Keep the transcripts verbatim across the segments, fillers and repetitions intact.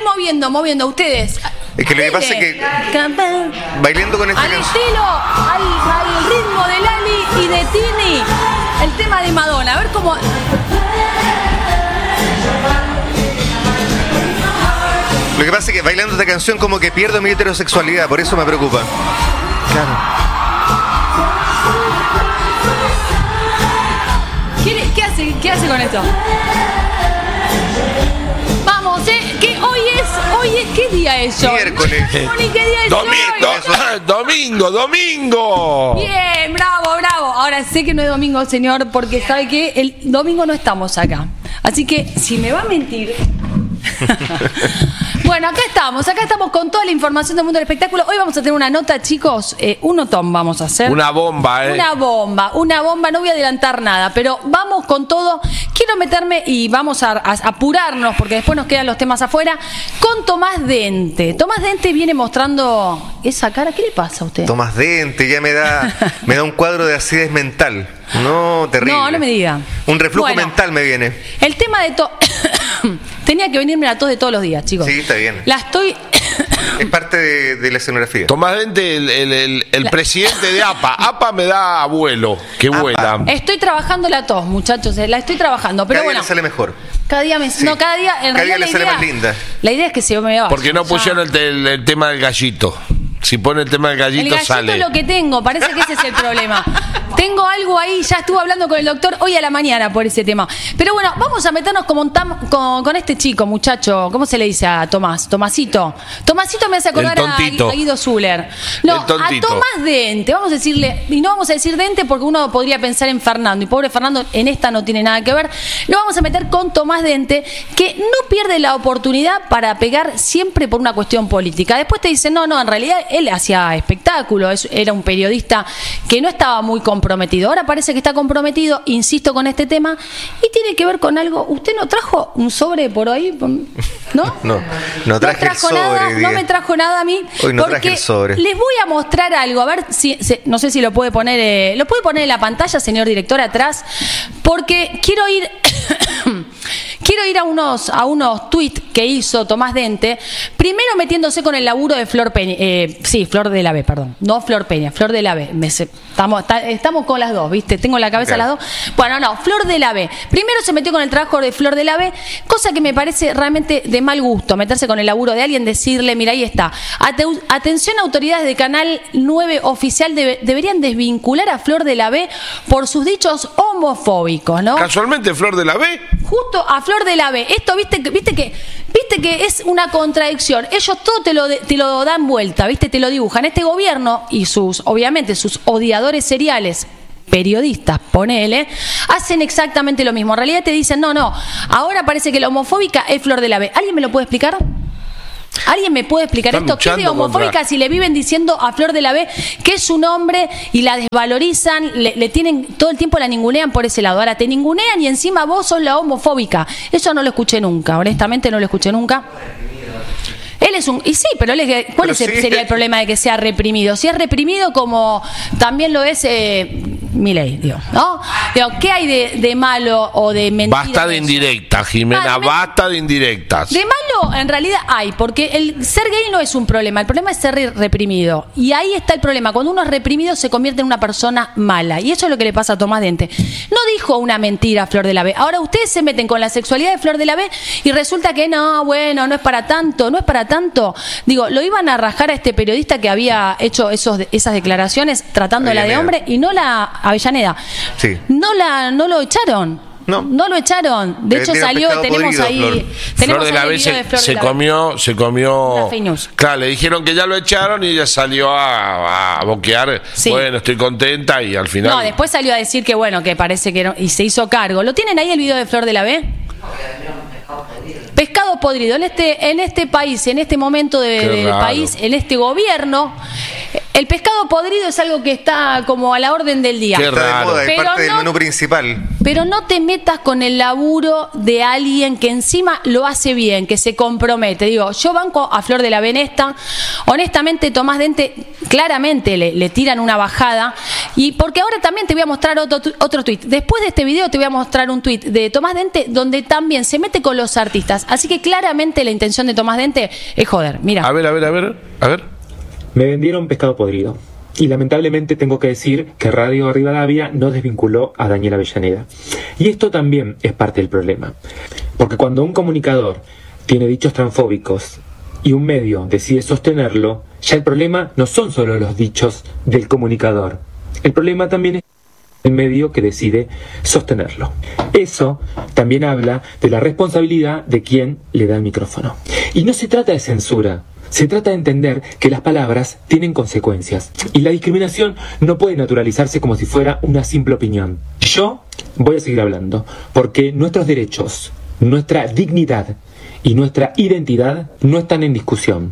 moviendo, moviendo ustedes. Es que lo que pasa es que bailando con esta al canción, estilo, al, al ritmo de Lali y de Tini, el tema de Madonna. A ver cómo. lo que pasa es que bailando esta canción como que pierdo mi heterosexualidad, por eso me preocupa. Claro. ¿Qué, qué hace, qué hace con esto? Vamos, eh, que hoy es, hoy es, ¿qué día es hoy? Miércoles. Moni, ¿qué día es Domingo, hoy? domingo, domingo. Bien, bravo, bravo. Ahora sé que no es domingo, señor, porque sabe que el domingo no estamos acá. Así que si me va a mentir. Bueno, acá estamos, acá estamos con toda la información del mundo del espectáculo. Hoy vamos a tener una nota, chicos, eh, un notón vamos a hacer. Una bomba, ¿eh? Una bomba, una bomba, no voy a adelantar nada, pero vamos con todo. Quiero meterme y vamos a, a apurarnos, porque después nos quedan los temas afuera, con Tomás Dente. Tomás Dente viene mostrando esa cara. ¿Qué le pasa a usted? Tomás Dente ya me da, me da un cuadro de acidez mental. No, terrible. No, no me diga. Un reflujo Bueno, mental me viene. El tema de to... Tenía que venirme la tos de todos los días, chicos. Sí, está bien. La estoy... Es parte de, de la escenografía. Tomás Dente, el, el, el, el La- presidente de APA. APA me da abuelo, que APA. vuela. Estoy trabajando la tos, muchachos, eh, la estoy trabajando, pero Cada bueno. día le sale mejor. Cada día me... Sí. No, cada día... En Cada día realidad le la sale idea, más linda. La idea es que se me vaya. Porque no ya. pusieron el, el- el tema del gallito. Si pone el tema del El gallito, gallito sale. es lo que tengo, parece que ese es el problema. Tengo algo ahí, ya estuve hablando con el doctor hoy a la mañana por ese tema. Pero bueno, vamos a meternos como un tam- con, con este chico, muchacho. ¿Cómo se le dice a Tomás? Tomasito. Tomasito me hace acordar El a, tontito. a Guido Zuller. No, El tontito. a Tomás Dente. Vamos a decirle, y no vamos a decir Dente porque uno podría pensar en Fernando. Y pobre Fernando en esta no tiene nada que ver. Lo vamos a meter con Tomás Dente, que no pierde la oportunidad para pegar siempre por una cuestión política. Después te dicen, no, no, en realidad él hacía espectáculo, es- era un periodista que no estaba muy comprometido. Ahora parece que está comprometido, insisto con este tema, y tiene que ver con algo. ¿Usted no trajo un sobre por ahí? ¿No? No, no traje el trajo sobre nada, hoy no día. me trajo nada a mí. Hoy no porque traje el sobre. les voy a mostrar algo, a ver si, se- no sé si lo puede poner, eh, lo puede poner en la pantalla, señor director, atrás, porque quiero ir, quiero ir a unos, a unos tweets que hizo Tomás Dente, primero metiéndose con el laburo de Flor Peña, eh, sí, Flor de la B, perdón, no Flor Peña, Flor de la B, me se- estamos, está- estamos con las dos, ¿viste? Tengo en la cabeza Claro. las dos. Bueno, no, Flor de la B. Primero se metió con el trabajo de Flor de la B, cosa que me parece realmente de mal gusto, meterse con el laburo de alguien, decirle, mira, ahí está. Ate- atención, autoridades de Canal nueve Oficial, debe- deberían desvincular a Flor de la B por sus dichos homofóbicos, ¿no? Casualmente, Flor de la B. Justo a Flor de la B. Esto, viste, que- viste que viste que es una contradicción. Ellos todo te lo, de- te lo dan vuelta, viste, te lo dibujan. Este gobierno y sus, obviamente, sus odiadores seriales, periodistas, ponele, hacen exactamente lo mismo. En realidad te dicen, no, no, ahora parece que la homofóbica es Flor de la B. ¿Alguien me lo puede explicar? ¿Alguien me puede explicar Están esto? ¿Qué es de luchando homofóbica contra- si le viven diciendo a Flor de la B que es su nombre y la desvalorizan, le, le tienen todo el tiempo la ningunean por ese lado? Ahora te ningunean y encima vos sos la homofóbica. Eso no lo escuché nunca, honestamente no lo escuché nunca. Él es un... Y sí, pero él es, ¿cuál Pero es el- sí. sería el problema de que sea reprimido? Si es reprimido como también lo es eh, Milei, digo, ¿no? Digo, ¿qué hay de, de malo o de mentira? Basta de en eso? indirectas, Jimena, Ah, me- basta de indirectas. De malo, en realidad hay, porque el ser gay no es un problema, el problema es ser re- reprimido. Y ahí está el problema, cuando uno es reprimido se convierte en una persona mala. Y eso es lo que le pasa a Tomás Dente. No dijo una mentira Flor de la B. Ahora ustedes se meten con la sexualidad de Flor de la B y resulta que no, bueno, no es para tanto, no es para tanto. Digo, lo iban a rajar a este periodista que había hecho esos, esas declaraciones tratándola de Avellaneda. hombre y no la... Avellaneda. Sí. No, la, no lo echaron. No. No lo echaron. De Eh, hecho tiene salió, pescado tenemos podrido, ahí... Flor. Tenemos Flor de la ahí el B video se, de Flor de se la B. comió, se comió. Una fake news. Claro, le dijeron que ya lo echaron y ella salió a, a boquear. Sí. Bueno, estoy contenta y al final. No, después salió a decir que bueno, que parece que no, y se hizo cargo. ¿Lo tienen ahí el video de Flor de la B? Pescado podrido. En este, en este país, en este momento de- Qué del raro. país, en este gobierno, eh, El pescado podrido es algo que está como a la orden del día. Qué Está de raro. moda, es Pero parte del no- menú principal. Pero no te metas con el laburo de alguien que encima lo hace bien, que se compromete. Digo, yo banco a Flor de la Venesta. Honestamente, Tomás Dente claramente le, le tiran una bajada. Y porque ahora también te voy a mostrar otro, tu- otro tuit. Después de este video te voy a mostrar un tuit de Tomás Dente donde también se mete con los artistas. Así que claramente la intención de Tomás Dente es joder. Mira. A ver, a ver, a ver, a ver. Me vendieron pescado podrido. Y lamentablemente tengo que decir que Radio Rivadavia no desvinculó a Daniela Avellaneda. Y esto también es parte del problema. Porque cuando un comunicador tiene dichos transfóbicos y un medio decide sostenerlo, ya el problema no son solo los dichos del comunicador. El problema también es el medio que decide sostenerlo. Eso también habla de la responsabilidad de quien le da el micrófono. Y no se trata de censura. Se trata de entender que las palabras tienen consecuencias y la discriminación no puede naturalizarse como si fuera una simple opinión. Yo voy a seguir hablando porque nuestros derechos, nuestra dignidad y nuestra identidad no están en discusión.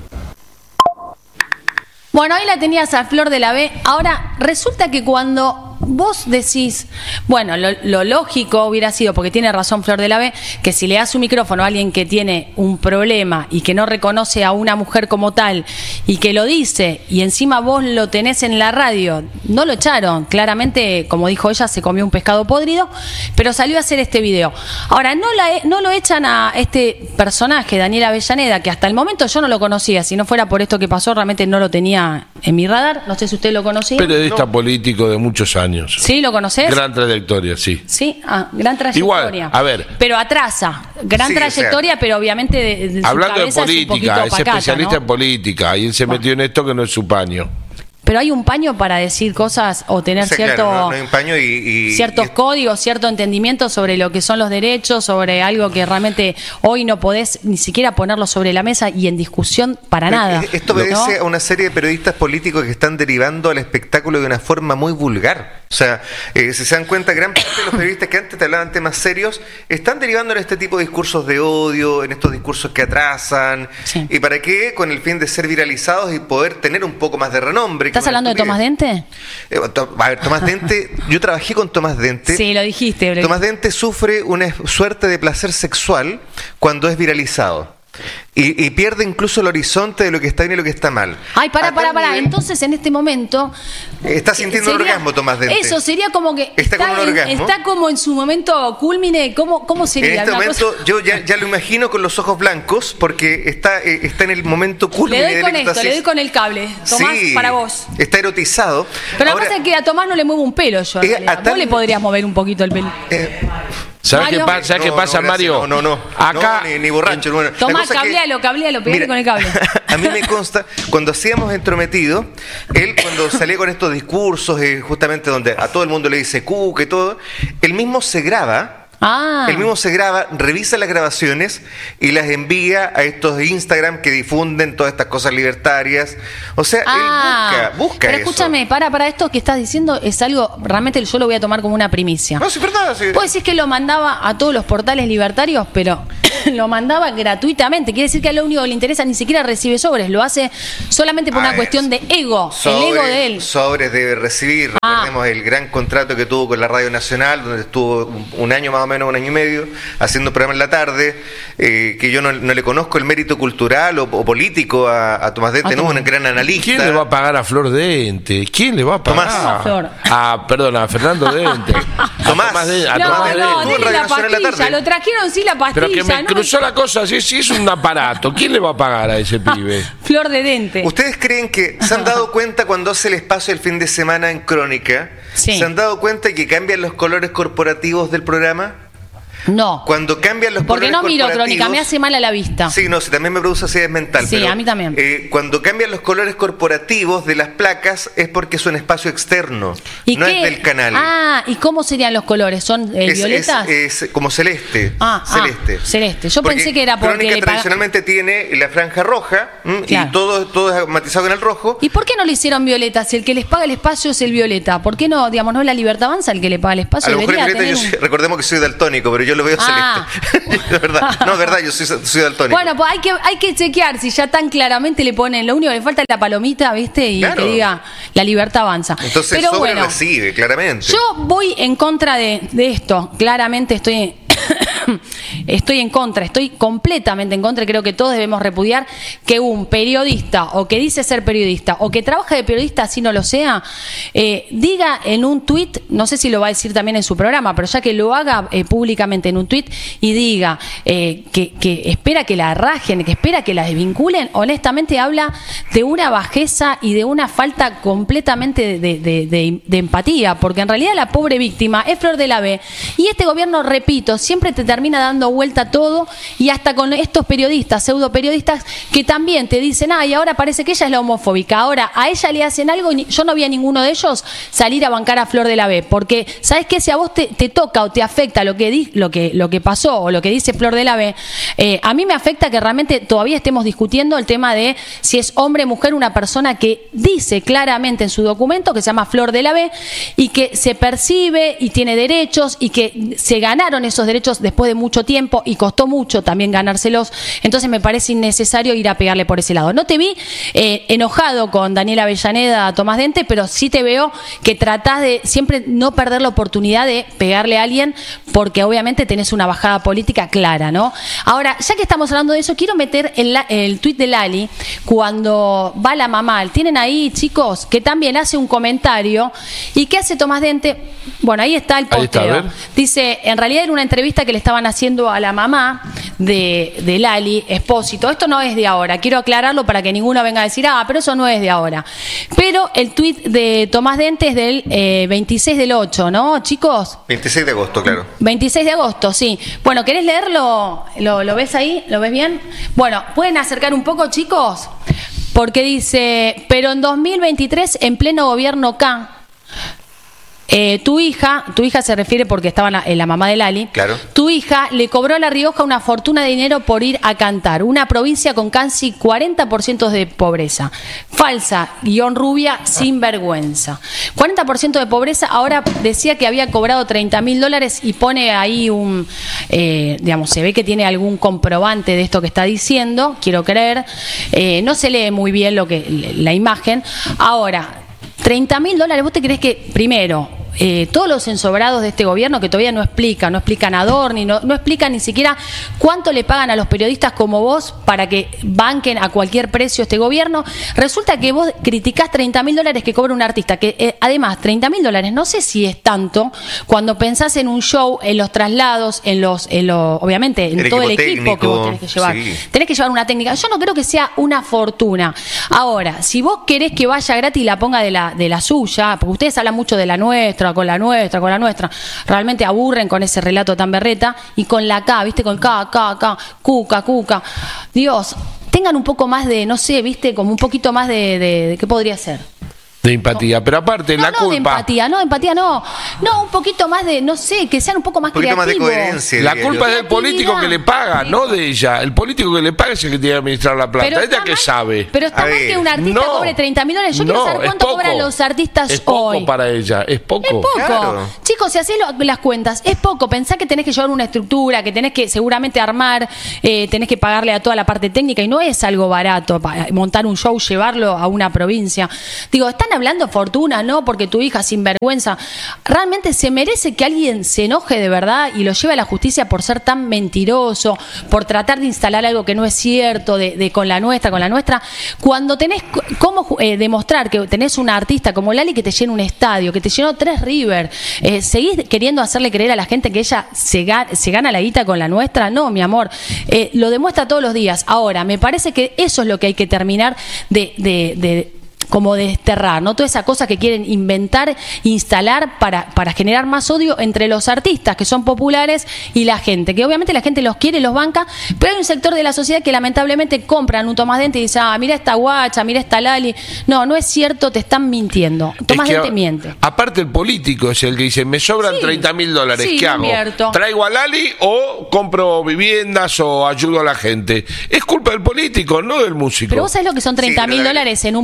Bueno, ahí la tenías a Flor de la B. Ahora, resulta que cuando vos decís, bueno, lo, lo lógico hubiera sido, porque tiene razón Flor de la B, que si le das un micrófono a alguien que tiene un problema y que no reconoce a una mujer como tal y que lo dice y encima vos lo tenés en la radio, no lo echaron. Claramente, como dijo ella, se comió un pescado podrido, pero salió a hacer este video. Ahora, no, la, no lo echan a este personaje, Daniela Avellaneda, que hasta el momento yo no lo conocía. Si no fuera por esto que pasó, realmente no lo tenía en mi radar. No sé si usted lo conocía. Periodista político de muchos años. ¿Sí? ¿Lo conocés? Gran trayectoria, sí. Sí, ah, gran trayectoria. Igual, a ver. Pero atrasa. Gran Sí, trayectoria, o sea, pero obviamente de, de su Hablando de cabeza es un poquito política, es pacata, especialista ¿no? en política y él se metió en esto que no es su paño. Pero hay un paño para decir cosas o tener O sea, cierto, claro, no, no hay un paño y, y- ciertos y- códigos, cierto entendimiento sobre lo que son los derechos, sobre algo que realmente hoy no podés ni siquiera ponerlo sobre la mesa y en discusión para nada. Esto ¿no? obedece a una serie de periodistas políticos que están derivando al espectáculo de una forma muy vulgar. O sea, eh, si se dan cuenta, gran parte de los periodistas que antes te hablaban temas serios están derivando en este tipo de discursos de odio, en estos discursos que atrasan. Sí. ¿Y para qué? Con el fin de ser viralizados y poder tener un poco más de renombre. ¿Estás que una hablando de estupidez. Tomás Dente? Eh, to- a ver, Tomás Dente, yo trabajé con Tomás Dente. Sí, lo dijiste. Tomás Dente sufre una suerte de placer sexual cuando es viralizado. Y, y pierde incluso el horizonte de lo que está bien y lo que está mal. Ay, pará, A tal pará, pará. nivel- Entonces, en este momento... Está sintiendo un sería- orgasmo, Tomás Dente. Eso, sería como que... Está con un en- orgasmo. está como en su momento culmine. ¿Cómo, cómo En sería? este Una momento cosa- yo ya, ya lo imagino con los ojos blancos porque está, eh, está en el momento Le culmine doy del con esto, éxtasis. le doy con el cable. Tomás, Sí, para vos. está erotizado. Pero Ahora, la cosa es que a Tomás no le muevo un pelo yo. en Eh, realidad. a tal- Vos le podrías mover un poquito el pelo. eh, ¿Sabes qué, Mario. pa- ¿sabes qué no, pasa, no, gracias, Mario? No, no, no. Acá, No, ni, ni borracho. Bueno, la Tomás, cosa es que- cablealo, cablealo, pegale Mira, con el cable. A mí me consta, cuando hacíamos Entrometido, él cuando salía con estos discursos, eh, justamente donde a todo el mundo le dice cuca y todo, él mismo se graba. Ah. Él mismo se graba, revisa las grabaciones y las envía a estos de Instagram que difunden todas estas cosas libertarias. O sea, Ah, él busca, busca pero eso. escúchame, para, para esto que estás diciendo es algo, realmente yo lo voy a tomar como una primicia. No, sí, es verdad. Sí. Vos decís que lo mandaba a todos los portales libertarios, pero lo mandaba gratuitamente. Quiere decir que a lo único que le interesa ni siquiera recibe sobres, lo hace solamente por Ah, una cuestión de ego, Sobres- el ego de él. Sobres debe recibir. Ah. Recordemos el gran contrato que tuvo con la Radio Nacional, donde estuvo un, un año más o menos, un año y medio, haciendo un programa en la tarde, eh, que yo no, no le conozco el mérito cultural o, o político a, a Tomás Dente, A no es Tomás. un gran analista. ¿Quién le va a pagar a Flor Dente? ¿Quién le va a pagar? Tomás. A Flor. Ah, perdón, a Fernando Dente. A Tomás. De- a No, Tomás Dente. no, Estuvo en denle Radio la Nacional en la pastilla, tarde. lo trajeron sí la pastilla. Pero que me ¿no? cruzó la cosa, si, si es un aparato, ¿quién le va a pagar a ese pibe? Flor de Dente. ¿Ustedes creen que se han dado cuenta cuando hace el espacio el fin de semana en Crónica? Sí. ¿Se han dado cuenta que cambian los colores corporativos del programa? No, Cuando cambian los porque colores no miro corporativos... Crónica, me hace mal a la vista. Sí, no, sí, también me produce acidez mental. Sí, pero, a mí también. eh, cuando cambian los colores corporativos de las placas es porque es un espacio externo, ¿Y no qué? es del canal. Ah, ¿y cómo serían los colores? ¿Son eh, es, violetas? es- es como celeste. Ah, ah, celeste. celeste. Yo Porque pensé que era porque Crónica le paga- tradicionalmente tiene la franja roja ¿m? Claro. y todo, todo es matizado con el rojo. ¿Y por qué no le hicieron violeta? Si el que les paga el espacio es el violeta, ¿por qué no, digamos, no es la Libertad Avanza el que le paga el espacio? A lo mejor Debería en Violeta tener yo un- soy- recordemos que soy daltónico, pero yo yo lo veo Ah. celeste. De verdad. No, es verdad, yo soy, soy daltónico. Bueno, pues hay que, hay que chequear si ya tan claramente le ponen, lo único que le falta es la palomita, ¿viste? Y Claro. que diga, la libertad avanza. Entonces Pero sobre bueno, recibe, claramente. yo voy en contra de, de esto, claramente estoy... Estoy en contra, estoy completamente en contra y creo que todos debemos repudiar que un periodista o que dice ser periodista o que trabaja de periodista así no lo sea, eh, diga en un tuit, no sé si lo va a decir también en su programa, pero ya que lo haga eh, públicamente en un tuit y diga eh, que, que espera que la rajen, que espera que la desvinculen, honestamente habla de una bajeza y de una falta completamente de, de, de, de empatía, porque en realidad la pobre víctima es Flor de la B y este gobierno, repito, siempre te termina dando vuelta todo y hasta con estos periodistas, pseudo periodistas que también te dicen, ah, y ahora parece que ella es la homofóbica, ahora a ella le hacen algo y yo no vi a ninguno de ellos salir a bancar a Flor de la B, porque ¿sabes qué? Si a vos te, te toca o te afecta lo que, di, lo, que, lo que pasó o lo que dice Flor de la B, eh, a mí me afecta que realmente todavía estemos discutiendo el tema de si es hombre o mujer una persona que dice claramente en su documento que se llama Flor de la B y que se percibe y tiene derechos y que se ganaron esos derechos después de mucho tiempo y costó mucho también ganárselos, entonces me parece innecesario ir a pegarle por ese lado. No te vi eh, enojado con Daniela Avellaneda, Tomás Dente, pero sí te veo que tratás de siempre no perder la oportunidad de pegarle a alguien porque obviamente tenés una bajada política clara, ¿no? Ahora, ya que estamos hablando de eso, quiero meter el, el tuit de Lali cuando va la mamá. Tienen ahí, chicos, que también hace un comentario. ¿Y qué hace Tomás Dente? Bueno, ahí está el Ahí está, a posteo. ver. Dice, en realidad era una entrevista que le estaban haciendo a la mamá de, de Lali Espósito. Esto no es de ahora, quiero aclararlo para que ninguno venga a decir, ah, pero eso no es de ahora. Pero el tuit de Tomás Dente es del eh, veintiséis del ocho, ¿no, chicos? veintiséis de agosto, claro. veintiséis de agosto, sí. Bueno, ¿querés leerlo? ¿Lo, lo ves ahí? ¿Lo ves bien? Bueno, ¿pueden acercar un poco, chicos? Porque dice, pero en dos mil veintitrés, en pleno gobierno K, Eh, tu hija, tu hija se refiere porque estaba la, la mamá de Lali, Claro. tu hija le cobró a La Rioja una fortuna de dinero por ir a cantar, una provincia con casi cuarenta por ciento de pobreza, falsa, guión rubia, sin vergüenza, cuarenta por ciento de pobreza. Ahora decía que había cobrado treinta mil dólares y pone ahí un, eh, digamos, se ve que tiene algún comprobante de esto que está diciendo, quiero creer, eh, no se lee muy bien lo que la imagen. Ahora, treinta mil dólares, ¿vos te creés que, primero, eh, todos los ensobrados de este gobierno que todavía no explican, no explican Adorni, no, no explican ni siquiera cuánto le pagan a los periodistas como vos para que banquen a cualquier precio este gobierno? Resulta que vos criticás treinta mil dólares que cobra un artista, que eh, además treinta mil dólares no sé si es tanto cuando pensás en un show, en los traslados, en los, en lo, obviamente en El todo el equipo equipo que técnico, vos tenés que llevar. sí. Tenés que llevar una técnica. Yo no creo que sea una fortuna. Ahora, si vos querés que vaya gratis y la ponga de la, de la suya, porque ustedes hablan mucho de la nuestra, con la nuestra, con la nuestra, realmente aburren con ese relato tan berreta, y con la K, ¿viste? Con K, K, K, Cuca, Cuca. Dios, tengan un poco más de, no sé, ¿viste? Como un poquito más de, de, de ¿qué podría ser? De empatía, pero aparte No, la no culpa. de empatía, no de empatía, no. No, un poquito más de, no sé, que sean un poco más Un poquito más de creativos. coherencia. La diría culpa yo. es del político que le paga, no de ella. El político que le paga es el que tiene que administrar la plata. Pero Ella está que mal- sabe. Pero está A mal ver, que un artista No. cobre treinta mil dólares. Yo quiero No, saber es cuánto poco. cobran los artistas Es poco hoy. para ella, es poco. Es poco. Claro. Chicos, si haces lo- las cuentas, es poco. Pensá que tenés que llevar una estructura, que tenés que seguramente armar, eh, tenés que pagarle a toda la parte técnica y no es algo barato para montar un show, llevarlo a una provincia. Digo, están hablando fortuna, ¿no? Porque tu hija sin vergüenza. Realmente se merece que alguien se enoje de verdad y lo lleve a la justicia por ser tan mentiroso, por tratar de instalar algo que no es cierto, de, de con la nuestra, con la nuestra. Cuando tenés c- cómo eh, demostrar que tenés una artista como Lali que te llena un estadio, que te llenó tres River, eh, ¿seguís queriendo hacerle creer a la gente que ella se, ga- se gana la guita con la nuestra? No, mi amor. Eh, lo demuestra todos los días. Ahora, me parece que eso es lo que hay que terminar de... de, de como desterrar, ¿no? Toda esa cosa que quieren inventar, instalar para, para generar más odio entre los artistas que son populares y la gente, que obviamente la gente los quiere, los banca, pero hay un sector de la sociedad que lamentablemente compran un Tomás Dente y dice, ah, mira esta guacha, mira esta Lali. No, no es cierto, te están mintiendo. Tomás Es que, Dente miente. Aparte el político es el que dice, me sobran Sí. treinta mil dólares, Sí, ¿qué hago? invierto. ¿Traigo a Lali o compro viviendas o ayudo a la gente? Es culpa del político, no del músico. Pero vos sabés lo que son treinta mil pero- dólares en un presupuesto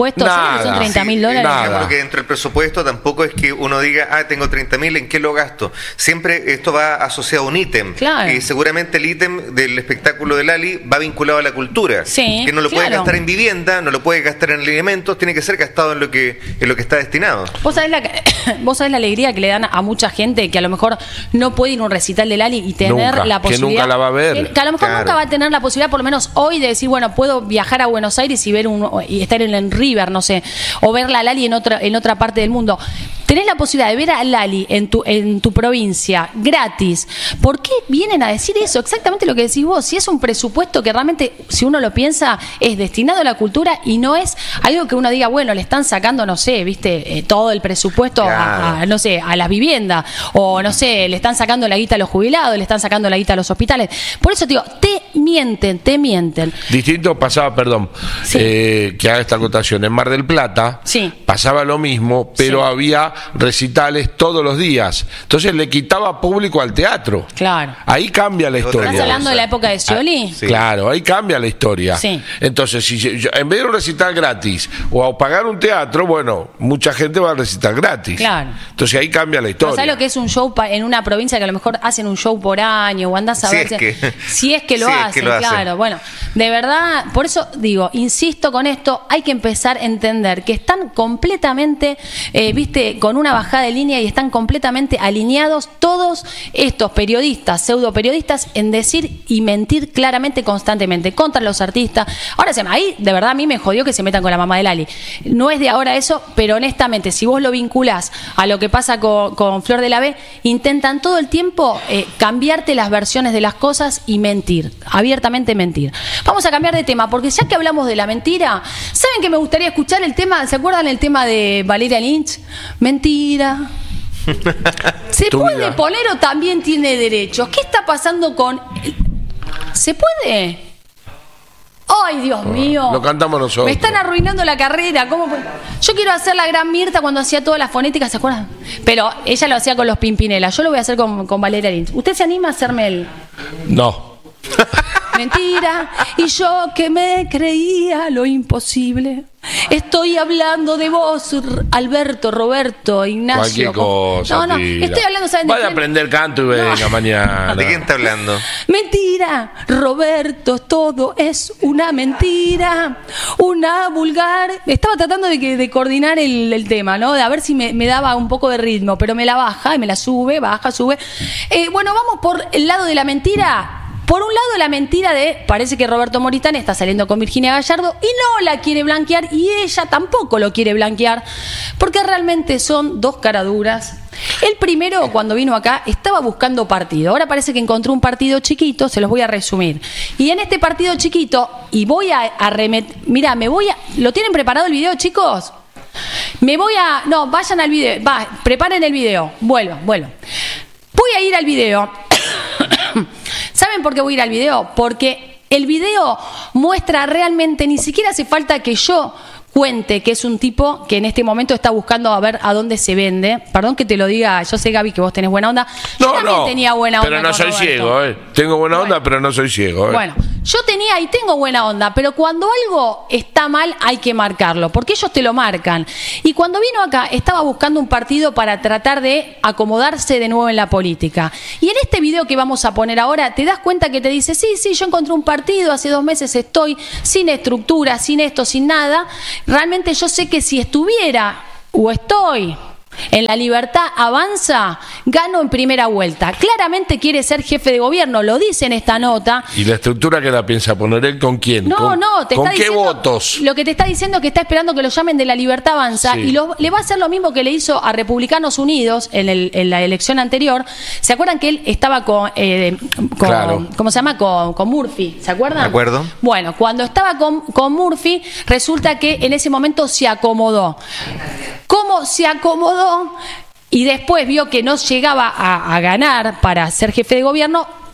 presupuesto? ¿Sabes que son treinta mil dólares? nada. Porque dentro del presupuesto tampoco es que uno diga, ah, tengo treinta mil, ¿en qué lo gasto? Siempre esto va asociado a un ítem. Claro. Y seguramente el ítem del espectáculo de Lali va vinculado a la cultura. Sí, que no lo puedes claro. gastar en vivienda, no lo puedes gastar en alimentos, tiene que ser gastado en lo que, en lo que está destinado. ¿Vos sabés, la, vos sabés la alegría que le dan a mucha gente que a lo mejor no puede ir a un recital de Lali y tener Nunca, la que posibilidad... nunca la va a ver. Que, que a lo mejor Claro. nunca va a tener la posibilidad, por lo menos hoy, de decir, bueno, puedo viajar a Buenos Aires y ver un, y estar en el River, no sé, o ver la Lali en otra, en otra parte del mundo. Tenés la posibilidad de ver a Lali en tu, en tu provincia, gratis. ¿Por qué vienen a decir eso? Exactamente lo que decís vos. Si es un presupuesto que realmente, si uno lo piensa, es destinado a la cultura y no es algo que uno diga, bueno, le están sacando, no sé, viste, eh, todo el presupuesto Claro. a, a, no sé, a las viviendas, o no sé, le están sacando la guita a los jubilados, le están sacando la guita a los hospitales. Por eso te digo, te mienten, te mienten. Distinto pasaba, perdón, Sí. eh, que haga esta acotación. En Mar del Plata Sí. pasaba lo mismo, pero Sí. había recitales todos los días. Entonces le quitaba público al teatro. Claro. Ahí cambia la Otra historia. ¿Estás hablando de la época de Scioli? Sí. Claro, ahí cambia la historia. Sí. Entonces, si yo- en vez de un recital gratis o a pagar un teatro, bueno, mucha gente va a recitar gratis. Claro. Entonces ahí cambia la ¿No historia. sabes lo que es un show pa- en una provincia que a lo mejor hacen un show por año o andás a Si ver es si- que- si es que lo si es que hacen, lo hacen. claro. Bueno, de verdad, por eso digo, insisto con esto, hay que empezar a entender que están completamente, eh, viste, con una bajada de línea y están completamente alineados todos estos periodistas, pseudo periodistas, en decir y mentir claramente, constantemente, contra los artistas. Ahora, se- ahí de verdad a mí me jodió que se metan con la mamá de Lali. No es de ahora eso, pero honestamente, si vos lo vinculás a lo que pasa con, con Flor de la B, intentan todo el tiempo eh, cambiarte las versiones de las cosas y mentir, abiertamente mentir. Vamos a cambiar de tema, porque ya que hablamos de la mentira, ¿saben que me gustaría escuchar el tema? ¿Se acuerdan el tema de Valeria Lynch? Mentira. ¿Se Tu puede vida. poner o también tiene derechos? ¿Qué está pasando con...? ¿Se puede? ¡Ay, Dios mío! Lo cantamos nosotros. Me están arruinando la carrera. ¿Cómo puede? Yo quiero hacer la gran Mirta cuando hacía todas las fonéticas, ¿se acuerdan? Pero ella lo hacía con los Pimpinela. Yo lo voy a hacer con, con Valeria Lynch. ¿Usted se anima a hacerme el...? No. Mentira, y yo que me creía lo imposible. Estoy hablando de vos, R- Alberto, Roberto, Ignacio. Cualquier cosa. No, no, tira. estoy hablando, ¿saben de Vaya a quién? aprender canto y venga No. mañana. ¿De quién está hablando? Mentira, Roberto, todo es una mentira, una vulgar. Estaba tratando de, que, de coordinar el, el tema, ¿no? De a ver si me, me daba un poco de ritmo, pero me la baja y me la sube, baja, sube. Eh, bueno, vamos por el lado de la mentira. Por un lado, la mentira de, parece que Roberto Moritán está saliendo con Virginia Gallardo y no la quiere blanquear y ella tampoco lo quiere blanquear, porque realmente son dos caraduras. El primero, cuando vino acá, estaba buscando partido. Ahora parece que encontró un partido chiquito, se los voy a resumir. Y en este partido chiquito, y voy a arremeter... Mira, me voy a... ¿Lo tienen preparado el video, chicos? Me voy a... No, vayan al video. Va, preparen el video. Vuelvan, vuelvan. Voy a ir al video. ¿Saben por qué voy a ir al video? Porque el video muestra realmente, ni siquiera hace falta que yo cuente que es un tipo que en este momento está buscando a ver a dónde se vende. Perdón que te lo diga, yo sé, Gaby, que vos tenés buena onda. Yo No, también no. tenía buena onda Pero no con soy Roberto. ciego, ¿eh? Tengo buena onda, Bueno. pero no soy ciego, ¿eh? Bueno, yo tenía y tengo buena onda, pero cuando algo está mal hay que marcarlo, porque ellos te lo marcan. Y cuando vino acá estaba buscando un partido para tratar de acomodarse de nuevo en la política. Y en este video que vamos a poner ahora, te das cuenta que te dice, sí, sí, yo encontré un partido, hace dos meses estoy sin estructura, sin esto, sin nada. Realmente yo sé que si estuviera o estoy en La Libertad Avanza, gano en primera vuelta. Claramente quiere ser jefe de gobierno, lo dice en esta nota. ¿Y la estructura que la piensa poner él con quién? No, ¿Con, no, te ¿con está qué diciendo, votos? Lo que te está diciendo es que está esperando que lo llamen de La Libertad Avanza Sí. y lo- le va a hacer lo mismo que le hizo a Republicanos Unidos en, el- en la elección anterior. ¿Se acuerdan que él estaba con, eh, con Claro. ¿cómo se llama? Con, con Murphy, ¿se acuerdan? De acuerdo. Bueno, cuando estaba con, con Murphy, resulta que en ese momento se acomodó. ¿Cómo se acomodó? Y después vio que no llegaba a, a ganar para ser jefe de gobierno,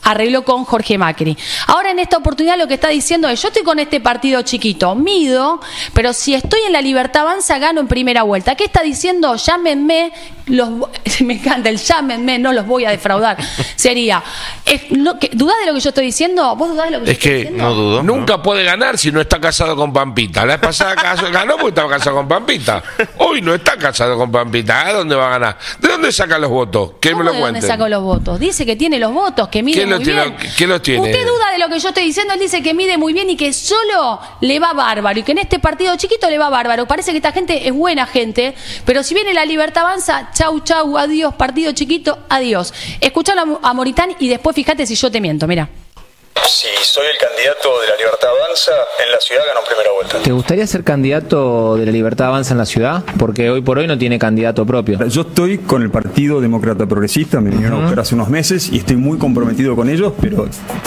arregló con Jorge Macri. Ahora en esta oportunidad lo que está diciendo es, yo estoy con este partido chiquito, mido, pero si estoy en la Libertad Avanza gano en primera vuelta. ¿Qué está diciendo? Llámenme, los, me encanta el llámenme, no los voy a defraudar. Sería, es, no, que, ¿dudás de lo que yo estoy diciendo? ¿Vos dudás de lo que es yo estoy que diciendo? No dudo. Nunca ¿no? puede ganar si no está casado con Pampita. La vez pasada ganó porque estaba casado con Pampita. Hoy no está casado con Pampita. ¿A dónde va a ganar? ¿De dónde saca los votos? Que me lo ¿De dónde cuenten. sacó los votos? Dice que tiene los votos, que mide ¿Qué muy los tiene- bien. qué los tiene? Usted duda de lo que yo estoy diciendo, él dice que mide muy bien y que solo le va bárbaro y que en este partido chiquito le va bárbaro. Parece que esta gente es buena gente, pero si viene la Libertad Avanza, chau, chau, adiós, partido chiquito, adiós. Escuchalo a Moritán y después fíjate si yo te miento, mira. Si soy el candidato de la Libertad Avanza, en la ciudad gano en primera vuelta. ¿Te gustaría ser candidato de la Libertad Avanza en la ciudad? Porque hoy por hoy no tiene candidato propio. Yo estoy con el Partido Demócrata Progresista, me vinieron a buscar hace unos meses y estoy muy comprometido con ellos, pero...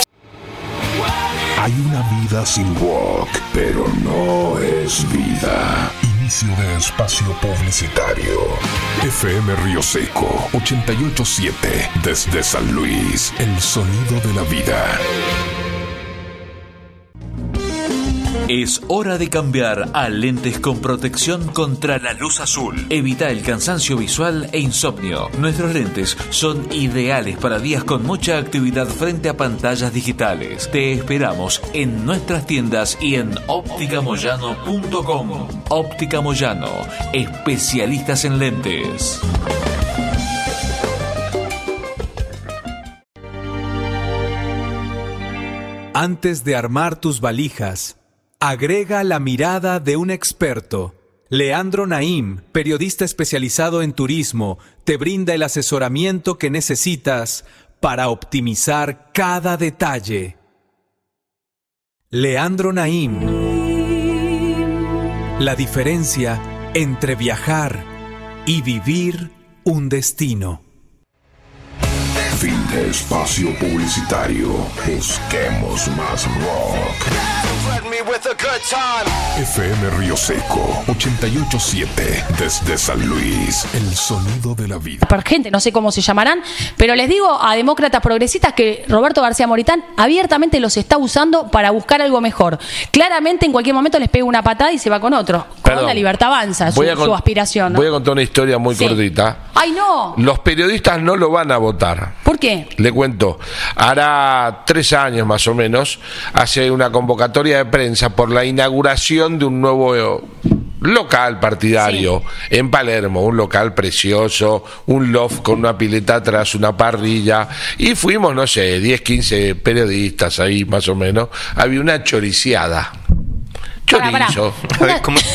Hay una vida sin rock, pero no es vida. Inicio de espacio publicitario. F M Río Seco, ochenta y ocho punto siete. Desde San Luis, el sonido de la vida. Es hora de cambiar a lentes con protección contra la luz azul. Evita el cansancio visual e insomnio. Nuestros lentes son ideales para días con mucha actividad frente a pantallas digitales. Te esperamos en nuestras tiendas y en óptica moyano punto com. Óptica Moyano, especialistas en lentes. Antes de armar tus valijas, agrega la mirada de un experto. Leandro Naim, periodista especializado en turismo, te brinda el asesoramiento que necesitas para optimizar cada detalle. Leandro Naim. La diferencia entre viajar y vivir un destino. Fin de espacio publicitario. Busquemos más rock. F M Río Seco, ochenta y ocho punto siete. Desde San Luis, el sonido de la vida. Para gente, no sé cómo se llamarán, pero les digo a demócratas progresistas que Roberto García Moritán abiertamente los está usando para buscar algo mejor. Claramente en cualquier momento les pega una patada y se va con otro. Con Perdón. la Libertad Avanza, su, Voy a con- su aspiración, ¿no? Voy a contar una historia muy Sí. cortita. ¡Ay, no! Los periodistas no lo van a votar. ¿Por qué? Le cuento, hará tres años más o menos, hace una convocatoria de prensa por la inauguración de un nuevo eh, local partidario en Palermo, un local precioso, un loft con una pileta atrás, una parrilla, y fuimos, no sé, diez, quince periodistas ahí más o menos. Había una choriciada. Pará, pará. Chorizo. A ver, ¿cómo?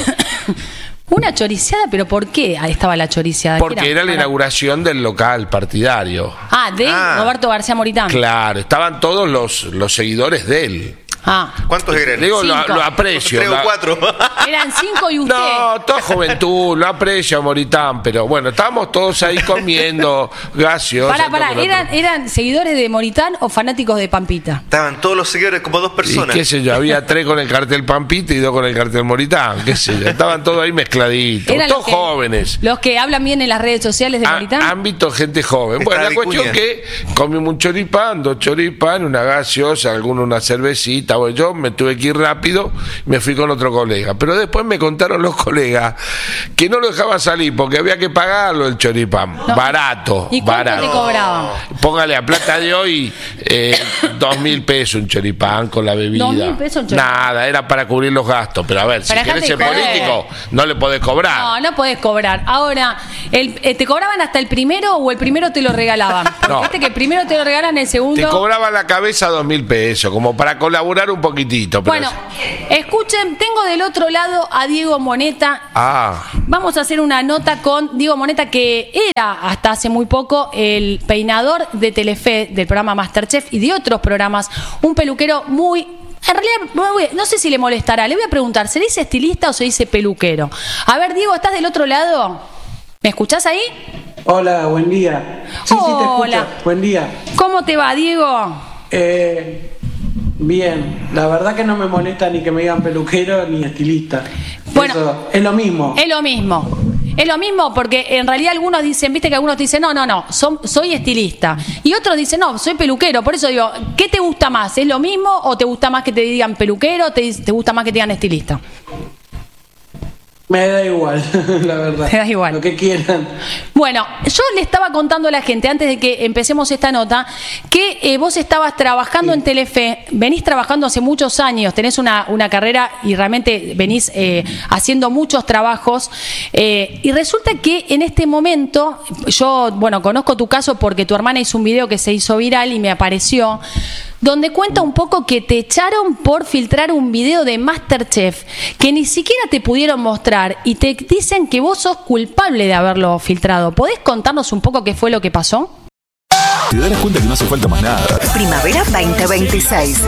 Una choriciada, pero ¿por qué ahí estaba la choriciada? Porque ¿Qué era la Para- inauguración del local partidario. Ah, de Ah. Roberto García Moritán. Claro, estaban todos los, los seguidores de él. Ah, ¿Cuántos eran? Digo, lo, Cinco. lo aprecio. Tres o la- cuatro. eran cinco y usted. No, toda juventud, lo aprecio a Moritán, pero bueno, estábamos todos ahí comiendo gaseosa. Pará, pará, todo por ¿eran, otro. ¿eran seguidores de Moritán o fanáticos de Pampita? Estaban todos los seguidores, como dos Y personas. qué sé yo, había tres con el cartel Pampita y dos con el cartel Moritán, qué sé yo, estaban todos ahí mezcladitos, Eran todos los que- jóvenes. Los que hablan bien en las redes sociales de Á- Moritán. ámbito gente joven. Bueno, la Estaba cuestión Vicuña. que comimos un choripán, dos choripán, una gaseosa, alguno una cervecita. Bueno, yo me tuve que ir rápido, me fui con otro colega. Pero después me contaron los colegas que no lo dejaban salir porque había que pagarlo el choripán. No. Barato, ¿Y cuánto barato. te cobraban? Póngale a plata de hoy eh, dos mil pesos un choripán con la bebida. ¿Dos mil pesos un choripán? Nada, era para cubrir los gastos. Pero a ver, si Para querés ser dejarte de joder. político, no le podés cobrar. No, no podés cobrar. Ahora, el, eh, ¿te cobraban hasta el primero o el primero te lo regalaban? Porque No. viste que el primero te lo regalan, el segundo. Te cobraba la cabeza dos mil pesos, como para colaborar un poquitito. Pero Bueno, escuchen, tengo del otro lado a Diego Moneta. Ah, Vamos a hacer una nota con Diego Moneta, que era hasta hace muy poco el peinador de Telefe, del programa MasterChef y de otros programas. Un peluquero muy... En realidad, no voy- no sé si le molestará. Le voy a preguntar, ¿se dice estilista o se dice peluquero? A ver, Diego, ¿estás del otro lado? ¿Me escuchás ahí? Hola, buen día. Sí, sí, te Hola. escucho. Buen día. ¿Cómo te va, Diego? Eh, bien, la verdad que no me molesta ni que me digan peluquero ni estilista. Bueno. Eso es lo mismo. Es lo mismo. Es lo mismo porque en realidad algunos dicen, viste que algunos dicen, no, no, no, son, soy estilista. Y otros dicen, no, soy peluquero. Por eso digo, ¿qué te gusta más? ¿Es lo mismo o te gusta más que te digan peluquero? ¿Te, te gusta más que te digan estilista? Me da igual, la verdad. Me da igual. Lo que quieran. Bueno, yo le estaba contando a la gente, antes de que empecemos esta nota, que eh, vos estabas trabajando sí. en Telefe, venís trabajando hace muchos años, tenés una, una carrera y realmente venís eh, haciendo muchos trabajos. Eh, y resulta que en este momento, yo, bueno, conozco tu caso porque tu hermana hizo un video que se hizo viral y me apareció, donde cuenta un poco que te echaron por filtrar un video de MasterChef que ni siquiera te pudieron mostrar y te dicen que vos sos culpable de haberlo filtrado. ¿Podés contarnos un poco qué fue lo que pasó? Te darás cuenta que no hace falta más nada. Primavera veinte veintiséis.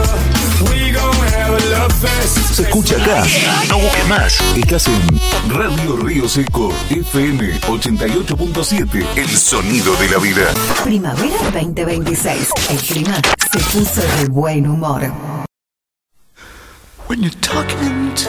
Se escucha acá. No busques más. Estás en Radio Río Seco, F M ochenta y ocho punto siete. El sonido de la vida. Primavera veinte veintiséis. El clima se puso de buen humor. When you're talking to